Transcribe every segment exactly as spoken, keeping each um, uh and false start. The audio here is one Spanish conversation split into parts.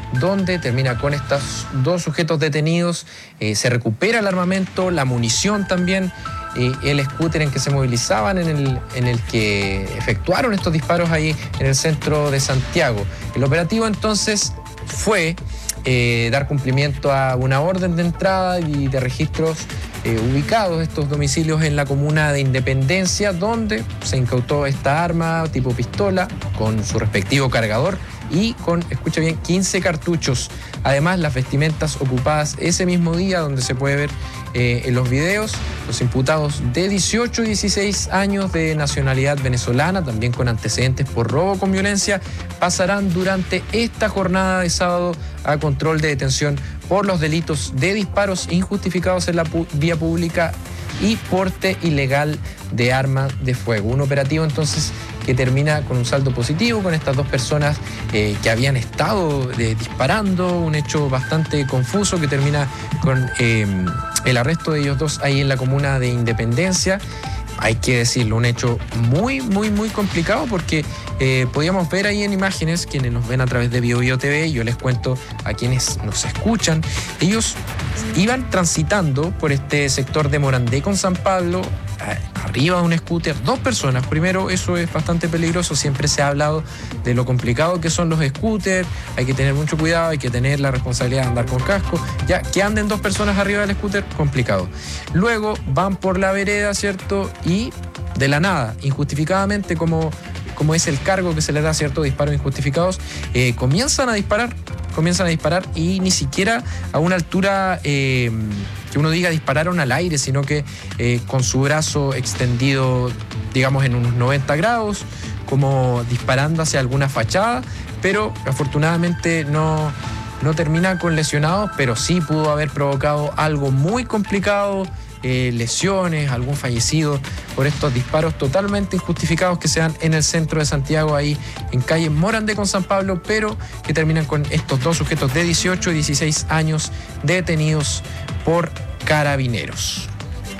donde termina con estos dos sujetos detenidos. Eh, se recupera el armamento, la munición también, eh, el scooter en que se movilizaban, en el, en el que efectuaron estos disparos ahí en el centro de Santiago. El operativo entonces fue eh, dar cumplimiento a una orden de entrada y de registros Eh, ubicados estos domicilios en la comuna de Independencia, donde se incautó esta arma tipo pistola con su respectivo cargador y con, escucha bien, quince cartuchos. Además, las vestimentas ocupadas ese mismo día, donde se puede ver eh, en los videos, los imputados de dieciocho y dieciséis años de nacionalidad venezolana, también con antecedentes por robo con violencia, pasarán durante esta jornada de sábado a control de detención por los delitos de disparos injustificados en la pu- vía pública y porte ilegal de arma de fuego. Un operativo entonces que termina con un saldo positivo, con estas dos personas eh, que habían estado eh, disparando, un hecho bastante confuso que termina con eh, el arresto de ellos dos ahí en la comuna de Independencia. Hay que decirlo, un hecho muy, muy, muy complicado porque eh, podíamos ver ahí en imágenes, quienes nos ven a través de Bio Bio T V, yo les cuento a quienes nos escuchan, ellos iban transitando por este sector de Morandé con San Pablo, arriba de un scooter, dos personas. Primero, eso es bastante peligroso, siempre se ha hablado de lo complicado que son los scooters, hay que tener mucho cuidado, hay que tener la responsabilidad de andar con casco, ya que anden dos personas arriba del scooter, complicado. Luego van por la vereda, ¿cierto? Y de la nada, injustificadamente, como, como es el cargo que se les da, ¿cierto? Disparos injustificados, eh, comienzan a disparar, comienzan a disparar y ni siquiera a una altura eh, que uno diga dispararon al aire, sino que eh, con su brazo extendido, digamos, en unos noventa grados, como disparando hacia alguna fachada, pero afortunadamente no, no termina con lesionados, pero sí pudo haber provocado algo muy complicado, eh, lesiones, algún fallecido por estos disparos totalmente injustificados que se dan en el centro de Santiago, ahí en calle Morandé con San Pablo, pero que terminan con estos dos sujetos de dieciocho y dieciséis años detenidos por carabineros.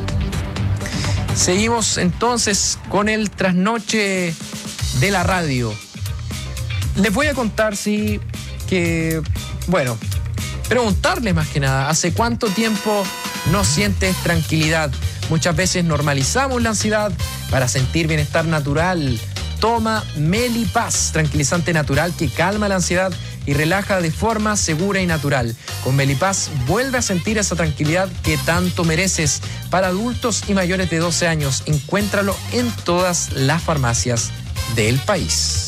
Seguimos entonces con el trasnoche de la radio. Les voy a contar, sí, que, bueno, preguntarles más que nada, ¿hace cuánto tiempo no sientes tranquilidad? Muchas veces normalizamos la ansiedad para sentir bienestar natural. Toma Melipaz, tranquilizante natural que calma la ansiedad y relaja de forma segura y natural. Con Melipaz vuelve a sentir esa tranquilidad que tanto mereces. Para adultos y mayores de doce años, encuéntralo en todas las farmacias del país.